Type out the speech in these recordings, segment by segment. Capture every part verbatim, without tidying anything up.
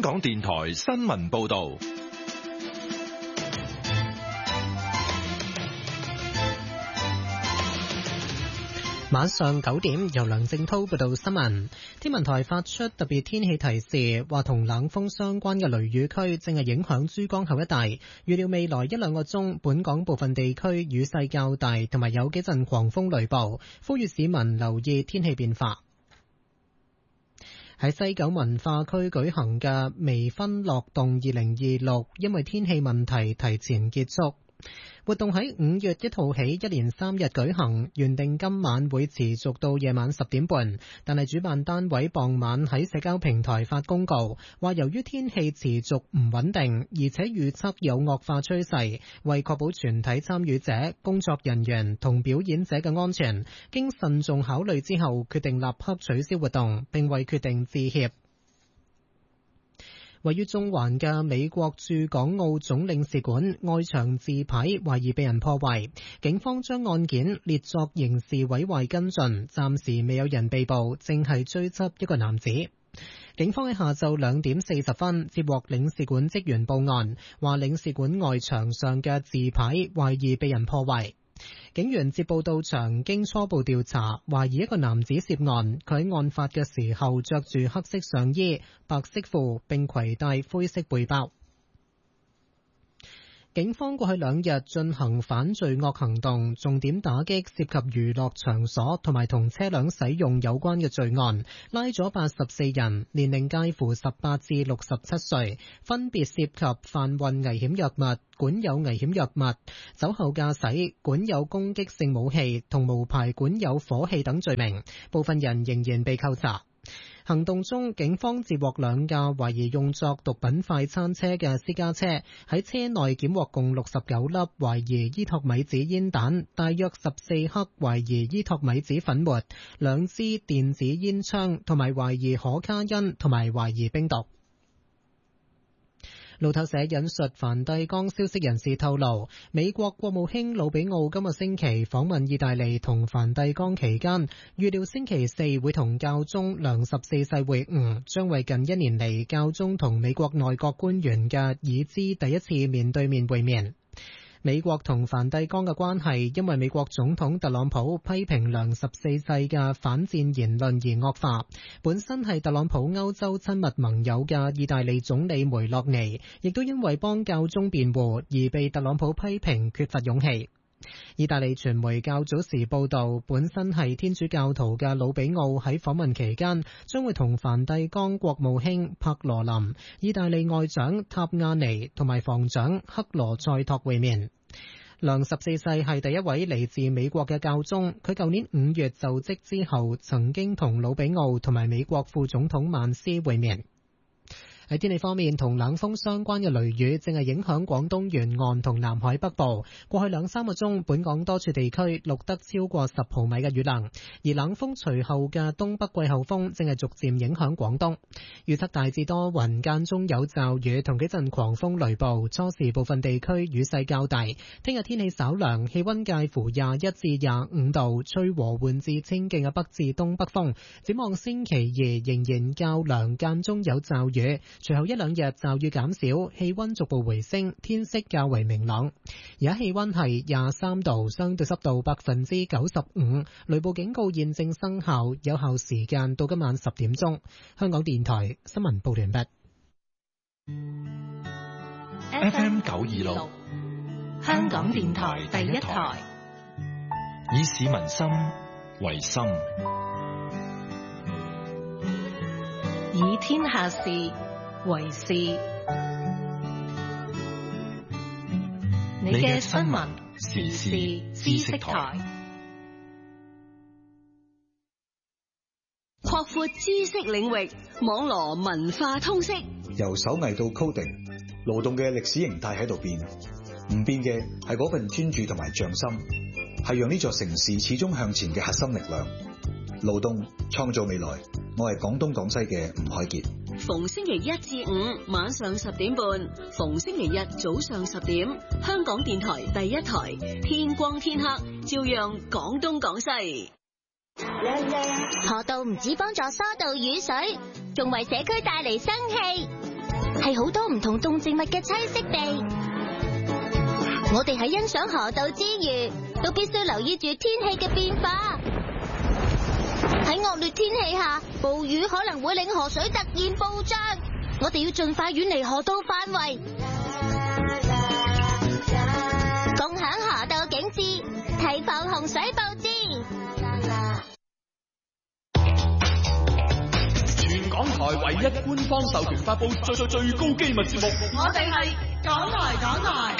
港電台新聞報道。 晚上九點，由梁正濤報道新聞。天文台發出特別天氣提示，話同冷鋒相關嘅雷雨區正係影響珠江口一帶。預料未來一兩個鐘，本港部分地區雨勢較大，同埋有幾陣狂風雷暴。呼籲市民留意天氣變化。喺西九文化區舉行嘅微分樂動二零二六，因為天氣問題提前結束。活動喺五月一號起一連三日舉行，原定今晚會持續到夜晚十點半，但係主辦單位傍晚喺社交平台發公告，話由於天氣持續唔穩定，而且預測有惡化趨勢，為確保全體參與者、工作人員同表演者嘅安全，經慎重考慮之後，決定立刻取消活動，並為決定致歉。位於中環嘅美國駐港澳總領事館外牆字牌懷疑被人破壞，警方將案件列作刑事毀壞跟進，暫時未有人被捕，正係追緝一個男子。警方喺下晝兩點四十分接獲領事館職員報案，話領事館外牆上嘅字牌懷疑被人破壞。警員接報到場，經初步調查，懷疑一個男子涉案。佢喺案發嘅時候着住黑色上衣、白色褲，並攜帶灰色背包。警方過去兩日進行反罪惡行動，重點打擊涉及娛樂場所同埋同車輛使用有關嘅罪案，拉咗八十四人，年齡介乎十八至六十七歲，分別涉及販運危險藥物、管有危險藥物、酒後駕駛、管有攻擊性武器同無牌管有火器等罪名，部分人仍然被扣查。行動中，警方接獲兩架懷疑用作毒品快餐車嘅私家車，喺車內檢獲共六十九粒懷疑伊托米子煙彈，大約十四克懷疑伊托米子粉末，兩支電子煙槍，同埋懷疑可卡因同埋懷疑冰毒。路透社引述梵蒂岡消息人士透露，美國國務卿魯比奧今個星期訪問意大利同梵蒂岡期間，預料星期四會同教宗良十四世會晤，將為近一年嚟教宗同美國內閣官員嘅已知第一次面對面會面。美國同梵蒂岡嘅關係因為美國總統特朗普批評良十四世嘅反戰言論而惡化。本身係特朗普歐洲親密盟友嘅意大利總理梅洛尼，亦都因為幫教宗辯護而被特朗普批評缺乏勇氣。意大利傳媒較早時報道，本身係天主教徒嘅魯比奧喺訪問期間將會同梵蒂岡國務卿帕羅林、意大利外長塔亞尼同埋防長克羅塞托會面。良十四世係第一位嚟自美國嘅教宗，佢舊年五月就職之後曾經同魯比奧同埋美國副總統曼斯會面。喺天氣方面，同冷鋒相關嘅雷雨正係影響廣東沿岸同南海北部。過去兩三個鐘，本港多處地區錄得超過十毫米嘅雨量，而冷鋒隨後嘅東北季候風正係逐漸影響廣東。預測大致多雲，間中有驟雨同幾陣狂風雷暴，初時部分地區雨勢較大。聽日天氣稍涼，氣溫介乎廿一至廿五度，吹和緩至清勁嘅北至東北風。展望星期二仍然較涼，間中有驟雨。隨後一兩日驟雨減少，氣溫逐步回升，天色較為明朗。而家氣溫係廿三度，相對濕度百分之九十五，雷暴警告現正生效，有效時間到今晚十點鐘。香港電台新聞報完畢。 F M 九二六， 香港電台第一台， 以市民心為心， 以天下事為事。你嘅新聞時事知識台，擴闊知識領域，網羅文化通識。 由手藝到 coding， 勞動嘅歷史形態喺度變，唔變嘅係嗰份專注同埋匠心，係讓呢座城市始終向前嘅核心力量。勞動創造未來，我係廣東廣西嘅吳海傑。 逢星期一至五晚上十點半，逢星期日早上十點，香港電台第一台，天光天黑照樣廣東廣西。 河道唔止幫助疏導雨水，仲為社區帶嚟生氣。 係好多唔同動植物嘅棲息地。我哋喺欣賞河道之餘，都必須留意住天氣嘅變化。喺惡劣天氣下，暴雨可能會令河水突然暴漲，我哋要盡快遠離河道範圍，共享河道景致，提防洪水暴至。 全港台唯一官方授權發布最最最高機密節目， 我哋係港台港台。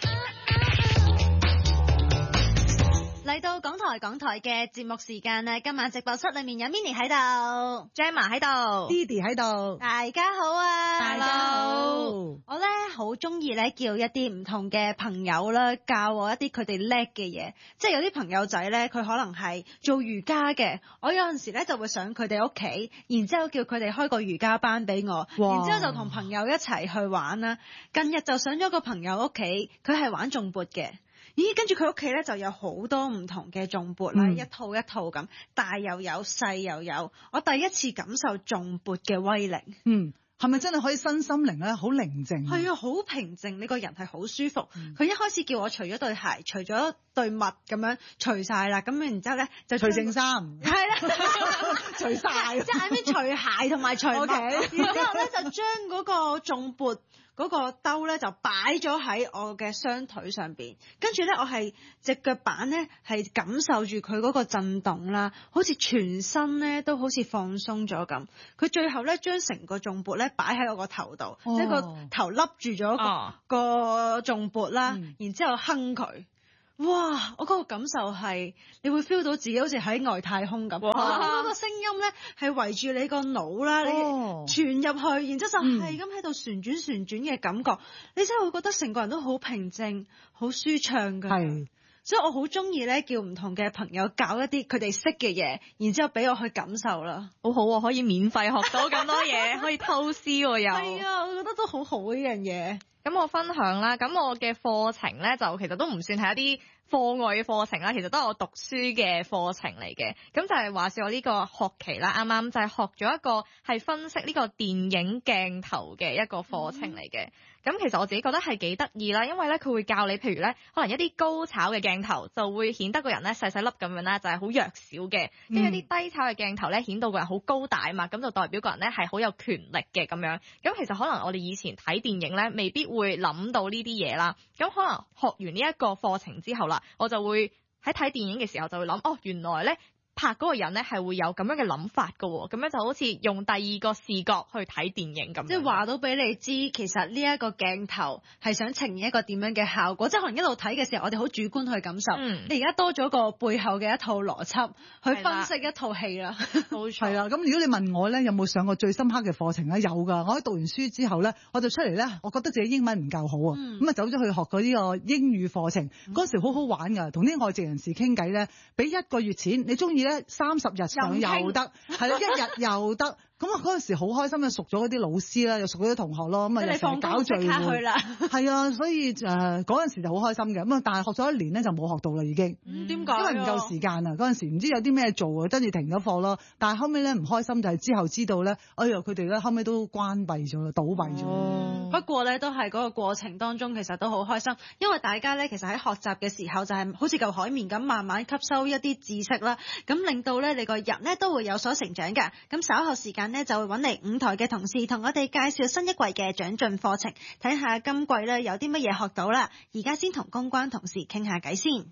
嚟到港台港台嘅節目時間咧，今晚直播室裏面有 Minnie 喺度 ，Gemma 喺度 ，Didi 喺度， 大家好啊！ 大家好。 我咧好中意咧叫一啲唔同嘅朋友啦，教我一啲佢哋叻嘅嘢。即係有啲朋友仔咧，佢可能係做瑜伽嘅，我有陣時咧就會上佢哋屋企，然之後叫佢哋開個瑜伽班俾我，然之後就同朋友一齊去玩啦。近日就上咗個朋友屋企，佢係玩頌缽嘅。咦，跟住佢屋企咧就有好多唔同嘅頌缽啦，嗯、一套一套咁，大又有，細又有。我第一次感受頌缽嘅威力。 嗯，係咪真係可以身心靈咧好寧靜？ 係啊，好平靜，你個人係好舒服。佢、嗯、一開始叫我除咗對鞋，除咗對襪咁樣除晒啦，咁然之後咧就除正衫， 係啦， 除晒， 即係喺邊除鞋同埋除襪。Okay. 然之後咧就將嗰個頌缽嗰個兜咧就擺咗喺我嘅雙腿上邊，跟住咧我係隻腳板咧係感受住佢嗰個震動啦，好似全身咧都好似放鬆咗咁。佢最後咧將成個頌缽咧擺喺我個頭度，哦、即係個頭笠住咗個、哦、個頌缽啦，嗯、然之後哼佢。哇！我嗰個感受係，你會 feel 到自己好似喺外太空咁。哇！嗰個聲音咧係圍住你個腦啦，哦、你傳入去，然之後就係咁喺度旋轉旋轉嘅感覺，嗯、你真係會覺得成個人都好平靜、好舒暢㗎。係，所以我好中意咧叫唔同嘅朋友教一啲佢哋識嘅嘢，然之後俾我去感受啦。 好好啊，可以免費學到咁多嘢，可以偷師喎又。 係啊，我覺得都好好呢樣嘢。 咁我分享啦，咁我嘅課程咧就其實都唔算係一啲課外嘅課程啦，其實都係我讀書嘅課程嚟嘅。咁就係話說我呢個學期啦，啱啱就係學咗一個係分析呢個電影鏡頭嘅一個課程嚟嘅。咁、嗯、其實我自己覺得係幾得意啦，因為咧佢會教你，譬如咧可能一啲高炒嘅鏡頭就會顯得個人咧細細粒咁樣啦，就係、是、好弱小嘅；跟住一啲低炒嘅鏡頭咧顯到個人好高大嘛，咁就代表個人咧係好有權力嘅咁樣。咁其實可能我哋以前睇電影咧未必會諗到呢啲嘢啦。咁可能學完呢一個課程之後啦，我就會喺睇電影嘅時候就會諗，哦，原來咧拍嗰個人咧係會有咁樣嘅諗法㗎喎，咁樣就好似用第二個視角去睇電影咁。即係話到俾你知，其實呢一個鏡頭係想呈現一個點樣嘅效果，即係可能一路睇嘅時候，我哋好主觀去感受。嗯、你而家多咗個背後嘅一套邏輯去分析一套戲啦。冇錯。係啦， 咁如果你問我咧，有冇上過最深刻嘅課程咧？有㗎。我喺讀完書之後咧，我就出嚟咧，我覺得自己英文唔夠好啊，咁啊、嗯、走咗去學過呢個英語課程。嗰、嗯、時好好玩㗎，同啲外籍人士傾偈咧，俾一個月錢，你中意咧三十日上又得，係啦，一日又得。咁啊嗰陣時好開心啊，熟咗嗰啲老師啦，又熟咗啲同學咯，咁啊又成搞聚會，係啊，所以誒嗰陣時就好開心嘅。咁啊，但係學咗一年咧就冇學到啦已經。嗯，點解？因為唔夠時間啊！嗰陣時唔知有啲咩做啊，跟住停咗課咯。但係後尾咧唔開心就係之後知道咧，哎呀佢哋咧後尾都關閉咗啦，倒閉咗。 哦、不過咧都係嗰個過程當中其實都好開心，因為大家咧其實喺學習嘅時候就係好似嚿海綿咁慢慢吸收一啲知識啦，咁令到咧你個人咧都會有所成長嘅。咁稍後時間咧就會揾嚟五台嘅同事同我哋介紹新一季嘅長進課程，睇下今季咧有啲乜嘢學到啦。而家先同公關同事傾下偈先。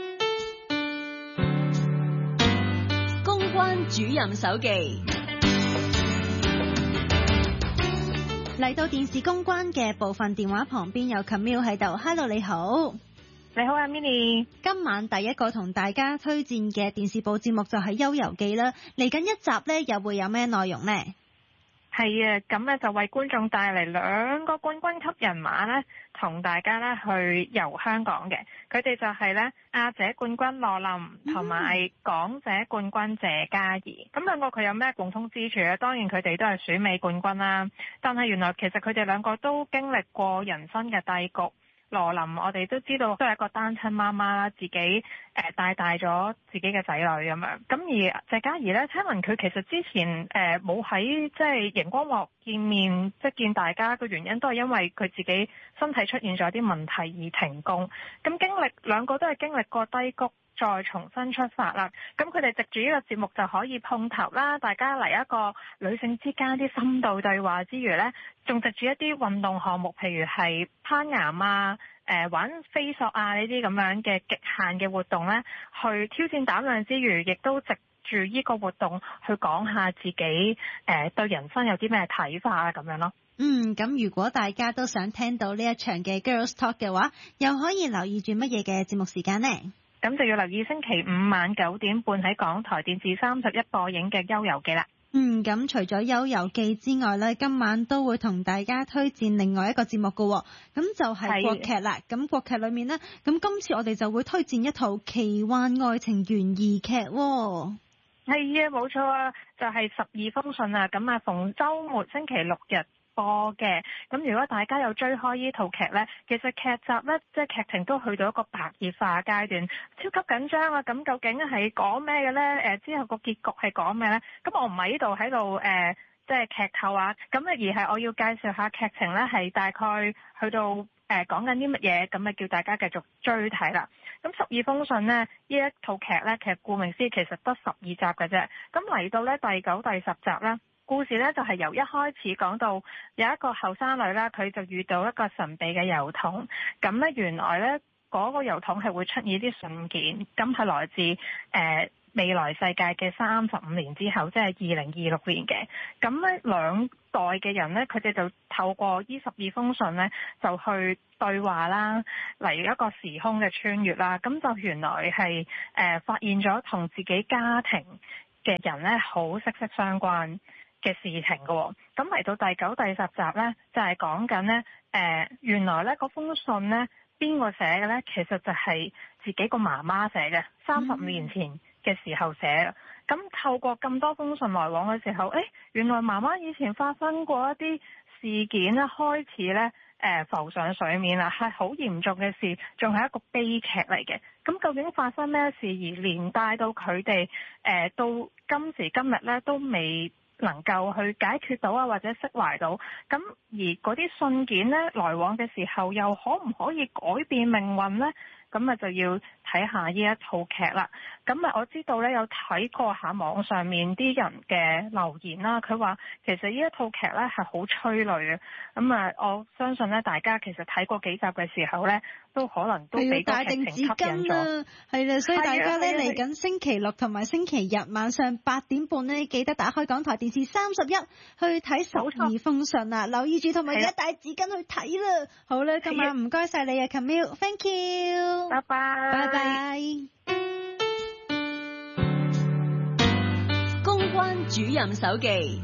公關主任手記嚟到電視公關嘅部分，電話旁邊有 Camille 喺度。Hello， 你好。 你好啊 Minnie， 今晚第一個同大家推薦嘅電視部節目就係《幽遊記》啦。嚟緊一集呢，又會有咩內容呢？ 係啊，咁咧就為觀眾帶嚟兩個冠軍級人馬咧，同大家咧去遊香港嘅。佢哋就係咧亞姐冠軍羅琳同埋港姐冠軍謝嘉怡。咁兩個佢有咩共通之處咧？當然佢哋都係選美冠軍啦，但係原來其實佢哋兩個都經歷過人生嘅低谷。 羅琳，我哋都知道都係一個單親媽媽啦，自己誒帶大咗自己嘅仔女咁樣。咁而謝嘉怡咧，聽聞佢其實之前誒冇喺即係熒光幕見面，即係見大家嘅原因都係因為佢自己身體出現咗啲問題而停工。咁經歷兩個都係經歷過低谷，再重新出發啦。咁佢哋藉住呢個節目就可以碰頭啦，大家嚟一個女性之間啲深度對話之餘呢，仲藉住一啲運動項目，譬如係攀岩啊、誒、呃、玩飛索啊呢啲咁樣嘅極限嘅活動呢，去挑戰膽量之餘，亦都藉住呢個活動去講下自己誒、呃、對人生有啲咩睇法啊咁樣咯。 嗯，咁如果大家都想聽到呢一場嘅 Girls Talk 嘅話，又可以留意住乜嘢嘅節目時間呢？ 咁就要留意星期五晚九點半喺港台電視三十一播映嘅《悠遊記》啦。 嗯，咁除咗《悠遊記》之外呢，今晚都會同大家推薦另外一個節目㗎，咁就係國劇啦。咁國劇裏面呢，咁今次我哋就會推薦一套奇幻愛情懸疑劇。 係啊，冇錯啊，就係十二封信啊。咁啊，逢週末星期六日播嘅。咁如果大家有追開呢套劇呢，其實劇集呢，即係劇情都去到一個白熱化階段，超級緊張啊！咁究竟係講咩嘅呢？誒，之後個結局係講咩呢？咁我唔喺度喺度誒，即係劇透啊！咁咧而係我要介紹下劇情呢，係大概去到誒講緊啲乜嘢，咁啊叫大家繼續追睇啦。咁十二封信呢，呢一套劇呢，其實顧名思義其實得十二集嘅啫。咁嚟到呢第九、第十集啦。故事咧就係由一開始講到有一個後生女啦，佢就遇到一個神秘嘅郵筒。咁咧原來咧嗰個郵筒係會出現啲信件，咁係來自誒、呃、未來世界嘅三十五年之後，即係二零二六年嘅。咁咧兩代嘅人咧，佢哋就透過呢十二封信咧，就去對話啦，嚟一個時空嘅穿越啦。咁就原來係誒、呃、發現咗同自己家庭嘅人咧，好息息相關嘅事情嘅。咁嚟到第九、第十集呢，就係講緊呢，誒原來呢嗰封信呢，邊個寫嘅呢？其實就係自己個媽媽寫嘅，三十五年前嘅時候寫嘅。咁、嗯、透過咁多封信來往嘅時候，誒原來媽媽以前發生過一啲事件呢，開始呢誒浮上水面啦，係好嚴重嘅事，仲係一個悲劇嚟嘅。咁究竟發生咩事而連帶到佢哋誒到今時今日呢，都未能夠去解決到啊，或者釋懷到，咁而嗰啲信件呢，來往嘅時候，又可唔可以改變命運呢？咁啊就要睇下呢一套劇啦。咁啊我知道呢，有睇過下網上面啲人嘅留言啦，佢話其實呢一套劇呢係好催淚嘅。咁啊我相信呢，大家其實睇過幾集嘅時候呢，都可能都俾個劇情吸引咗。 係啦，所以大家呢，嚟緊星期六同埋星期日晚上八點半呢，記得打開港台電視三十一去睇十二封信啊！留意住同埋一帶紙巾去睇啦。好啦，今晚唔該晒你啊 Camille，thank you， 拜拜， 拜拜。 公關主任手記。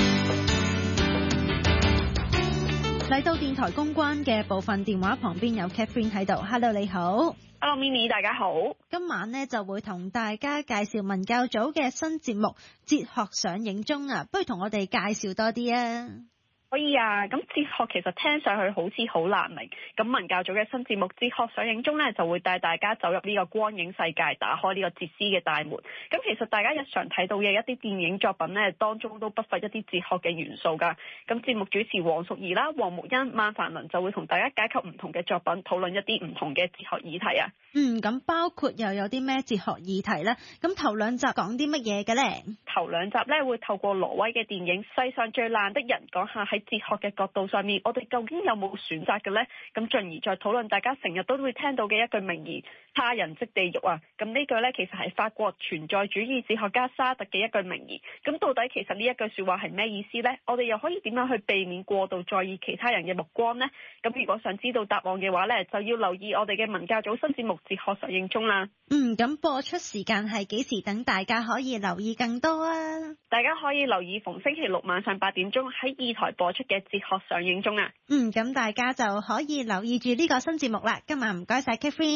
嚟到電台公關嘅部分，電話旁邊有 Catherine 喺度。Hello， 你好。 Hello Mimi， 大家好。 今晚呢就會同大家介紹文教組嘅新節目《哲學上映中》啊，不如同我哋介紹多啲啊。 可以啊，咁哲學其實聽上去好似好難明，咁文教組嘅新節目《哲學上映中》呢，就會帶大家走入呢個光影世界，打開呢個哲思嘅大門。咁其實大家日常睇到嘅一啲電影作品呢，當中都不乏一啲哲學嘅元素㗎。咁節目主持黃淑儀啦、黃木欣、萬凡倫就會同大家解構唔同嘅作品，討論一啲唔同嘅哲學議題啊。 嗯，咁包括又有啲咩哲學議題呢？咁頭兩集講啲乜嘢嘅呢？ 頭兩集呢，會透過挪威嘅電影《世上最爛的人》講下喺哲學嘅角度上面，我哋究竟有冇選擇嘅呢？咁進而再討論大家成日都會聽到嘅一句名言：他人即地獄啊！咁呢句呢，其實係法國存在主義哲學家沙特嘅一句名言。咁到底其實呢一句説話係咩意思呢？我哋又可以點樣去避免過度在意其他人嘅目光呢？咁如果想知道答案嘅話呢，就要留意我哋嘅文教組新節目《哲學上映中》啦。 嗯，咁播出時間係幾時？等大家可以留意更多啊！ 大家可以留意逢星期六晚上八點鐘喺二台播出嘅《哲學上映中》啊。 嗯，咁大家就可以留意住呢個新節目啦。今晚唔該晒 Catherine。